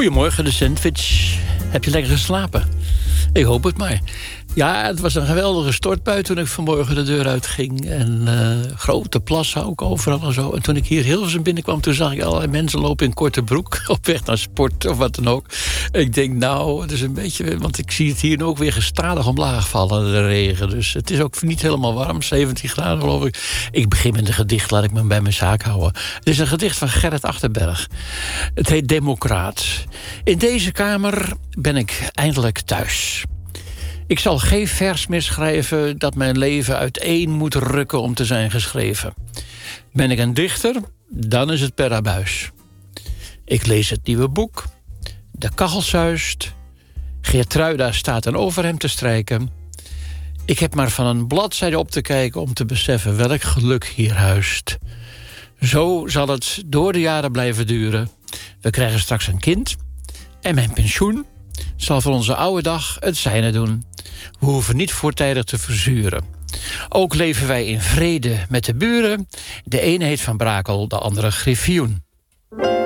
Goedemorgen, de sandwich. Heb je lekker geslapen? Ik hoop het maar. Ja, het was een geweldige stortbui toen ik vanmorgen de deur uitging. En grote plassen ook overal en zo. En toen ik hier Hilversum binnenkwam, toen zag ik allerlei mensen lopen in korte broek. Op weg naar sport of wat dan ook. Ik denk, nou, het is een beetje... Want ik zie het hier ook weer gestadig omlaag vallen, de regen. Dus het is ook niet helemaal warm, 17 graden geloof ik. Ik begin met een gedicht, laat ik me bij mijn zaak houden. Het is een gedicht van Gerrit Achterberg. Het heet Democraat. In deze kamer ben ik eindelijk thuis. Ik zal geen vers meer schrijven dat mijn leven uiteen moet rukken om te zijn geschreven. Ben ik een dichter, dan is het per abuis. Ik lees het nieuwe boek, de kachel suist, Geertruida staat een overhemd te strijken. Ik heb maar van een bladzijde op te kijken om te beseffen welk geluk hier huist. Zo zal het door de jaren blijven duren. We krijgen straks een kind en mijn pensioen zal voor onze oude dag het zijne doen. We hoeven niet voortijdig te verzuren. Ook leven wij in vrede met de buren. De ene heet Van Brakel, de andere Griffioen.